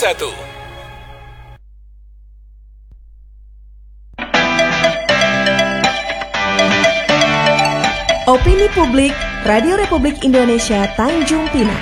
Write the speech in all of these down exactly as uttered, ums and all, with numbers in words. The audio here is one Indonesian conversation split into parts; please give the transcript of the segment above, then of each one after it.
satu. Opini Publik, Radio Republik Indonesia Tanjung Pinang.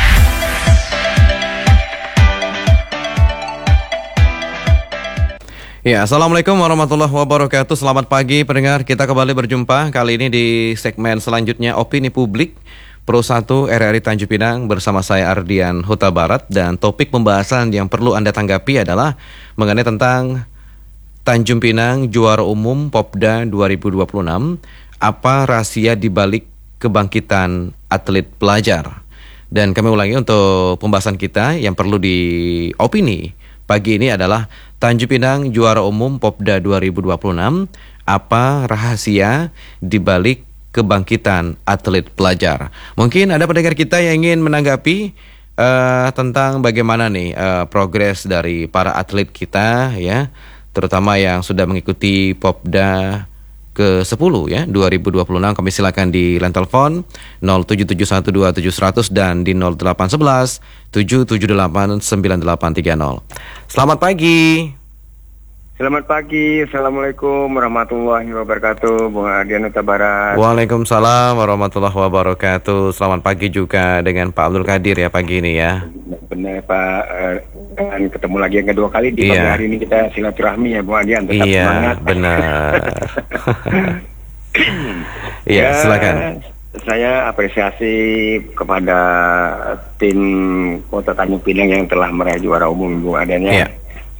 Ya, Assalamualaikum warahmatullahi wabarakatuh. Selamat pagi pendengar, kita kembali berjumpa kali ini di segmen selanjutnya Opini Publik Pro satu R R I Tanjung Pinang bersama saya Ardian Huta Barat. Dan topik pembahasan yang perlu Anda tanggapi adalah mengenai tentang Tanjung Pinang juara umum Popda dua ribu dua puluh enam. Apa rahasia dibalik kebangkitan atlet pelajar? Dan kami ulangi untuk pembahasan kita yang perlu diopini pagi ini adalah Tanjung Pinang juara umum Popda dua ribu dua puluh enam. Apa rahasia dibalik kebangkitan atlet pelajar? Mungkin ada pendengar kita yang ingin menanggapi uh, tentang bagaimana nih uh, progres dari para atlet kita, ya, terutama yang sudah mengikuti Popda ke sepuluh ya dua ribu dua puluh enam. Kami silakan di line telepon nol tujuh tujuh satu dua tujuh seratus dan di nol delapan satu satu tujuh tujuh delapan sembilan delapan tiga nol. Selamat pagi. Selamat pagi. Assalamualaikum warahmatullahi wabarakatuh. Bung Ardian Huta Barat. Waalaikumsalam warahmatullahi wabarakatuh. Selamat pagi juga dengan Pak Abdul Qadir ya pagi ini ya. Benar Pak, dan ketemu lagi yang kedua kali di iya. pagi hari ini kita silaturahmi ya Bung Ardian. Tetap iya, semangat. Benar. Iya, ya, silakan. Saya apresiasi kepada tim Kota Tanjung Pinang yang telah meraih juara umum Bung Ardian ya. Iya.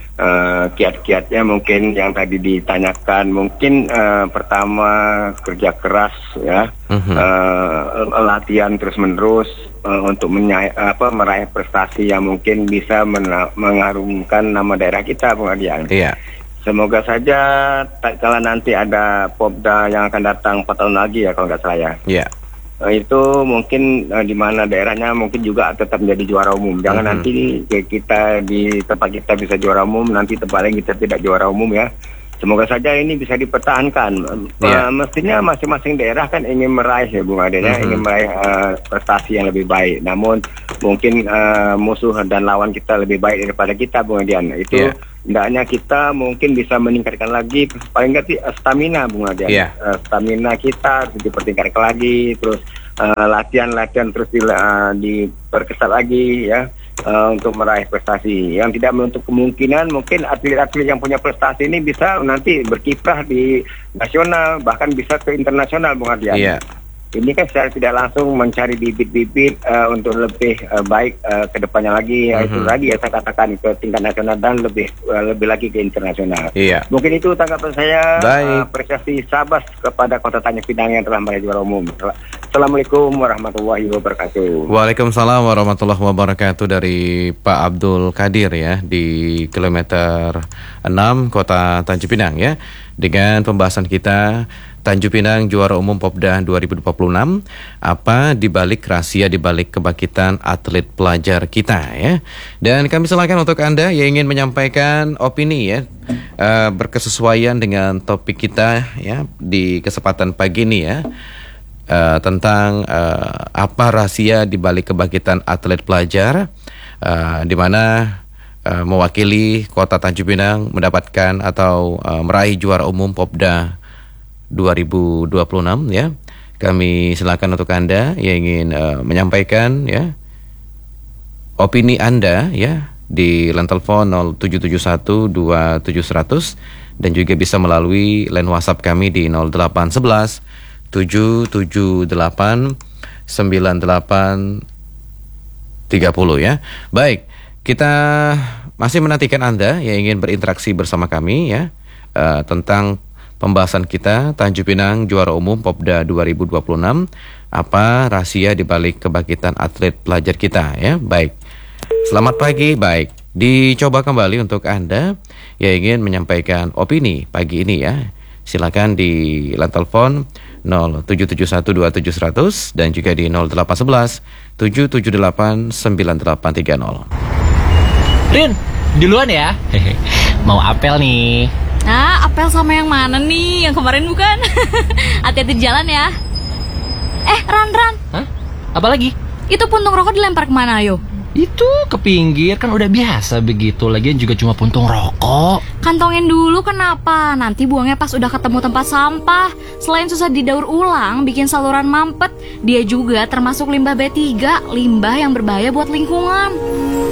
Uh, kiat-kiatnya mungkin yang tadi ditanyakan, mungkin uh, pertama kerja keras ya, uh-huh. uh, latihan terus menerus uh, untuk menyai, apa, meraih prestasi yang mungkin bisa mena- mengharumkan nama daerah kita Bung Ardian. Iya. Semoga saja tak kala nanti ada Popda yang akan datang empat tahun lagi ya kalau nggak salah ya. Iya. Uh, itu mungkin uh, di mana daerahnya mungkin juga tetap menjadi juara umum. Jangan mm-hmm. nanti kita di tempat kita bisa juara umum, nanti tempat lain kita tidak juara umum ya. Semoga saja ini bisa dipertahankan. Yeah. Uh, mestinya masing-masing daerah kan ingin meraih ya Bung Ade, mm-hmm. ingin meraih uh, prestasi yang lebih baik. Namun mungkin uh, musuh dan lawan kita lebih baik daripada kita Bung Adian. Itu yeah. hendaknya kita mungkin bisa meningkatkan lagi, paling nggak sih stamina Bung Adian. Yeah. Uh, stamina kita harus dipertingkatkan lagi, terus uh, latihan-latihan terus di, uh, diperketat lagi ya. Uh, untuk meraih prestasi. Yang tidak menutup kemungkinan mungkin atlet-atlet yang punya prestasi ini bisa nanti berkiprah di nasional, bahkan bisa ke internasional Bung Ardian. Iya. Ini kan secara tidak langsung mencari bibit-bibit uh, untuk lebih uh, baik uh, ke depannya lagi. Mm-hmm. Itu tadi ya saya katakan ke tingkat nasional dan lebih uh, lebih lagi ke internasional. Iya. Mungkin itu tanggapan saya. Baik. Apresiasi uh, sabas kepada Kota Tanjung Pinang yang telah meraih juara umum. Assalamualaikum warahmatullahi wabarakatuh. Waalaikumsalam warahmatullahi wabarakatuh dari Pak Abdul Qadir ya di kilometer enam Kota Tanjung Pinang ya. Dengan pembahasan kita Tanjung Pinang juara umum Popda dua ribu dua puluh enam. Apa dibalik rahasia dibalik kebangkitan atlet pelajar kita ya. Dan kami silakan untuk Anda yang ingin menyampaikan opini ya, uh, berkesesuaian dengan topik kita ya di kesempatan pagi ini ya. Uh, tentang uh, apa rahasia dibalik kebangkitan atlet pelajar, uh, di mana uh, mewakili Kota Tanjung Pinang mendapatkan atau uh, meraih juara umum Popda dua ribu dua puluh enam ya. Kami silakan untuk Anda yang ingin uh, menyampaikan ya opini Anda ya di line telepon nol tujuh tujuh satu dua tujuh seratus dan juga bisa melalui line WhatsApp kami di nol delapan satu satu tujuh tujuh delapan sembilan delapan tiga nol ya. Baik, kita masih menantikan Anda yang ingin berinteraksi bersama kami ya uh, tentang pembahasan kita Tanjung Pinang juara umum Popda dua ribu dua puluh enam. Apa rahasia dibalik kebangkitan atlet pelajar kita ya. Baik, selamat pagi. Baik, dicoba kembali untuk Anda yang ingin menyampaikan opini pagi ini ya. Silakan di line telepon nol tujuh tujuh satu dua tujuh seratus dan juga di nol delapan satu satu tujuh tujuh delapan sembilan delapan tiga nol. Rin, duluan ya. Mau apel nih. Ah, apel sama yang mana nih? Yang kemarin bukan? Hati-hati di jalan ya. Eh, Ran, Ran. Hah? Apa lagi? Itu puntung rokok dilempar kemana, ayo? Itu ke pinggir, kan udah biasa begitu. Lagian juga cuma puntung rokok. Kantongin dulu kenapa? Nanti buangnya pas udah ketemu tempat sampah. Selain susah didaur ulang, bikin saluran mampet, dia juga termasuk limbah B tiga, limbah yang berbahaya buat lingkungan.